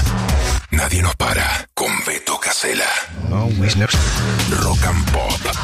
Nadie nos para con Beto Casella. Always next. Rock and Pop.